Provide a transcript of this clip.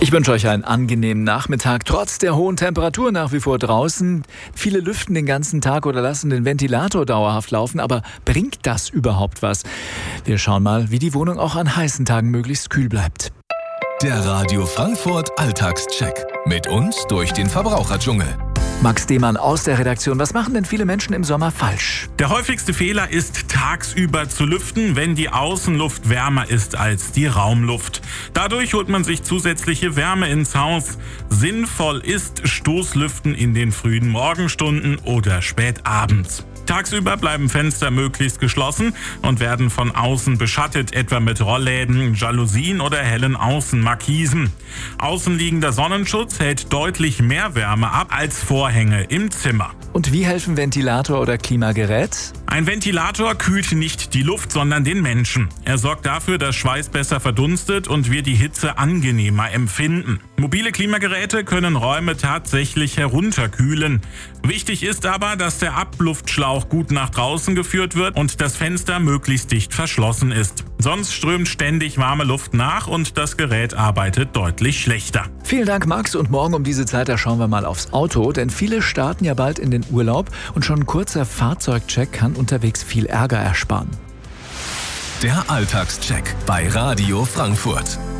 Ich wünsche euch einen angenehmen Nachmittag, trotz der hohen Temperatur nach wie vor draußen. Viele lüften den ganzen Tag oder lassen den Ventilator dauerhaft laufen, aber bringt das überhaupt was? Wir schauen mal, wie die Wohnung auch an heißen Tagen möglichst kühl bleibt. Der Radio Frankfurt Alltagscheck. Mit uns durch den Verbraucherdschungel. Max Demann aus der Redaktion. Was machen denn viele Menschen im Sommer falsch? Der häufigste Fehler ist, tagsüber zu lüften, wenn die Außenluft wärmer ist als die Raumluft. Dadurch holt man sich zusätzliche Wärme ins Haus. Sinnvoll ist Stoßlüften in den frühen Morgenstunden oder spät abends. Tagsüber bleiben Fenster möglichst geschlossen und werden von außen beschattet, etwa mit Rollläden, Jalousien oder hellen Außenmarkisen. Außenliegender Sonnenschutz hält deutlich mehr Wärme ab als Vorhänge im Zimmer. Und wie helfen Ventilator oder Klimagerät? Ein Ventilator kühlt nicht die Luft, sondern den Menschen. Er sorgt dafür, dass Schweiß besser verdunstet und wir die Hitze angenehmer empfinden. Mobile Klimageräte können Räume tatsächlich herunterkühlen. Wichtig ist aber, dass der Abluftschlauch gut nach draußen geführt wird und das Fenster möglichst dicht verschlossen ist. Sonst strömt ständig warme Luft nach und das Gerät arbeitet deutlich schlechter. Vielen Dank, Max. Und morgen um diese Zeit, da schauen wir mal aufs Auto, denn viele starten ja bald in den Urlaub und schon ein kurzer Fahrzeugcheck kann unterwegs viel Ärger ersparen. Der Alltagscheck bei Radio Frankfurt.